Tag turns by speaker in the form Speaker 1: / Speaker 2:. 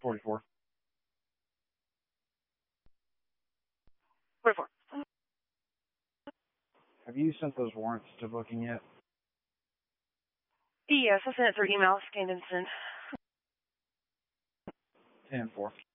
Speaker 1: 44.
Speaker 2: 44.
Speaker 1: Have you sent those warrants to booking yet?
Speaker 2: Yes, I sent it through email, scanned and sent.
Speaker 1: 10-4.